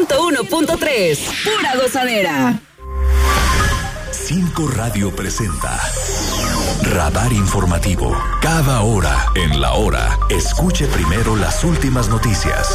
101.3. Pura gozadera. 5 Radio presenta Radar Informativo. Cada hora en la hora, escuche primero las últimas noticias.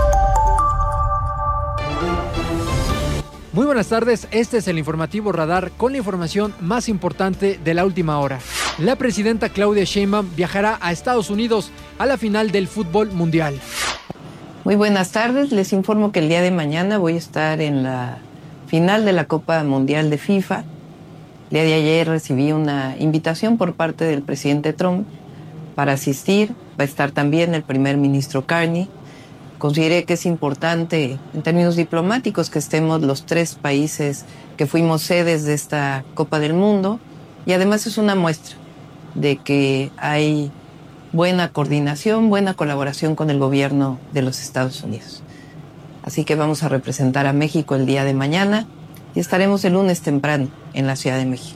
Muy buenas tardes, este es el informativo Radar con la información más importante de la última hora. La presidenta Claudia Sheinbaum viajará a Estados Unidos a la final del fútbol mundial. Muy buenas tardes, les informo que el día de mañana voy a estar en la final de la Copa Mundial de FIFA. El día de ayer recibí una invitación por parte del presidente Trump para asistir. Va a estar también el primer ministro Carney. Consideré que es importante en términos diplomáticos que estemos los 3 países que fuimos sedes de esta Copa del Mundo, y además es una muestra de que hay buena coordinación, buena colaboración con el gobierno de los Estados Unidos. Así que vamos a representar a México el día de mañana y estaremos el lunes temprano en la Ciudad de México.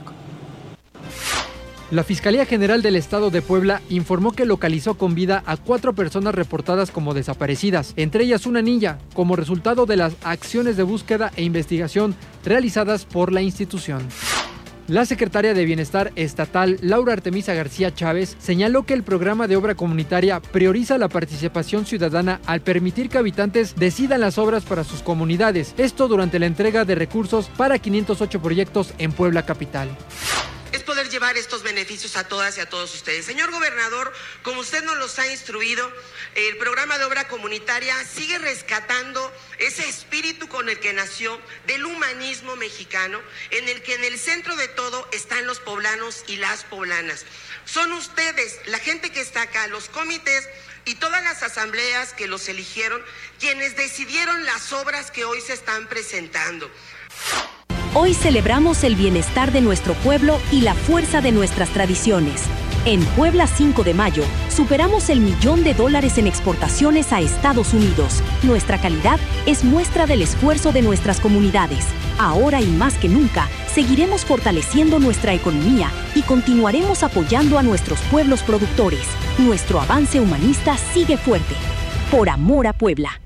La Fiscalía General del Estado de Puebla informó que localizó con vida a 4 personas reportadas como desaparecidas, entre ellas una niña, como resultado de las acciones de búsqueda e investigación realizadas por la institución. La secretaria de Bienestar Estatal, Laura Artemisa García Chávez, señaló que el programa de obra comunitaria prioriza la participación ciudadana al permitir que habitantes decidan las obras para sus comunidades, esto durante la entrega de recursos para 508 proyectos en Puebla capital. Es poder llevar estos beneficios a todas y a todos ustedes. Señor gobernador, como usted nos los ha instruido, el programa de obra comunitaria sigue rescatando ese espíritu con el que nació, del humanismo mexicano, en el que en el centro de todo están los poblanos y las poblanas. Son ustedes, la gente que está acá, los comités y todas las asambleas que los eligieron, quienes decidieron las obras que hoy se están presentando. Hoy celebramos el bienestar de nuestro pueblo y la fuerza de nuestras tradiciones. En Puebla 5 de mayo, superamos el $1.000.000 en exportaciones a Estados Unidos. Nuestra calidad es muestra del esfuerzo de nuestras comunidades. Ahora y más que nunca, seguiremos fortaleciendo nuestra economía y continuaremos apoyando a nuestros pueblos productores. Nuestro avance humanista sigue fuerte. Por amor a Puebla.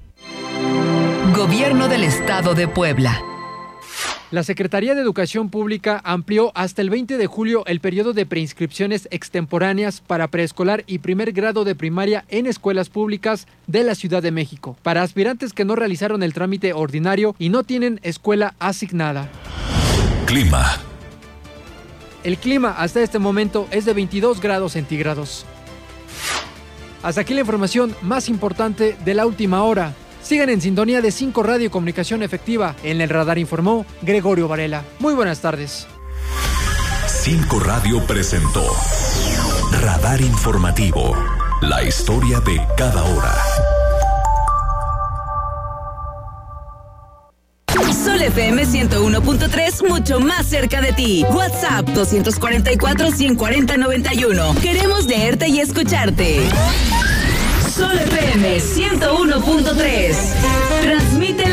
Gobierno del Estado de Puebla. La Secretaría de Educación Pública amplió hasta el 20 de julio el periodo de preinscripciones extemporáneas para preescolar y primer grado de primaria en escuelas públicas de la Ciudad de México, para aspirantes que no realizaron el trámite ordinario y no tienen escuela asignada. Clima. El clima hasta este momento es de 22 grados centígrados. Hasta aquí la información más importante de la última hora. Sigan en sintonía de 5 Radio Comunicación Efectiva. En el radar informó Gregorio Varela. Muy buenas tardes. 5 Radio presentó Radar Informativo. La historia de cada hora. Sol FM 101.3, mucho más cerca de ti. WhatsApp 244-140-91. Queremos leerte y escucharte. Sol FM 101.3. Transmite